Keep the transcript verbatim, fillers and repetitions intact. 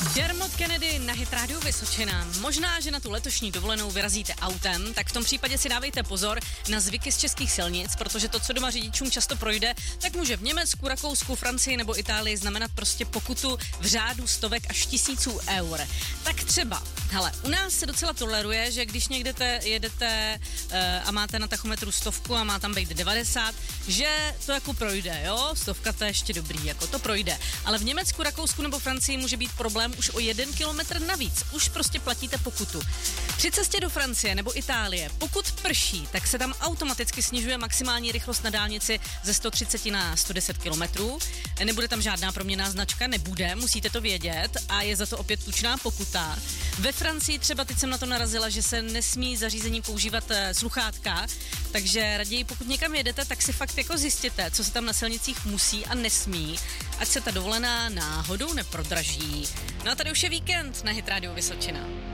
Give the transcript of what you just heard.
Dermot Kennedy na Hit Radio Vysočina. Možná, že na tu letošní dovolenou vyrazíte autem, tak v tom případě si dávejte pozor na zvyky z českých silnic, protože to, co doma řidičům často projde, tak může v Německu, Rakousku, Francii nebo Itálii znamenat prostě pokutu v řádu stovek až tisíců eur. Tak třeba, hele, u nás se docela toleruje, že když někde te, jedete uh, a máte na tachometru stovku a má tam být devadesát, že to jako projde, jo? Stovka to je ještě dobrý, jako to projde. Ale v Německu, Rakousku nebo Francii může být problém už o jeden kilometr navíc. Už prostě platíte pokutu. Při cestě do Francie nebo Itálie, pokud prší, tak se tam automaticky snižuje maximální rychlost na dálnici ze sto třicet na sto deset kilometrů. Nebude tam žádná proměnná značka, nebude, musíte to vědět a je za to opět tučná pokuta. Ve Francii třeba teď jsem na to narazila, že se nesmí zařízení používat sluchátka, takže raději pokud někam jedete, tak si fakt jako zjistěte, co se tam na silnicích musí a nesmí, ať se ta dovolená náhodou neprodraží. No a tady už je víkend na Hit Radio Vysočina.